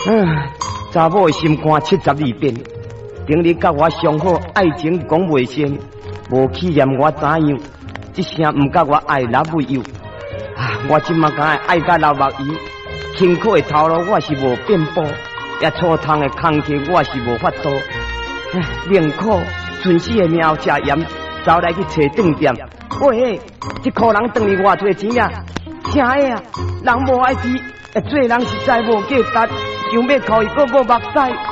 查某的心肝72变，顶日甲我上好，爱情讲袂成，无去念我怎样？一声毋甲我爱老未有。我即马敢爱甲老目伊，辛苦的头路我是无变补，也粗汤的工课我是无法度。宁可存死的命后食盐，走来去找饭店。喂，一箍人当你偌多钱啊？听的啊，人无爱吃，做人实在无价值，想要靠伊个无目屎。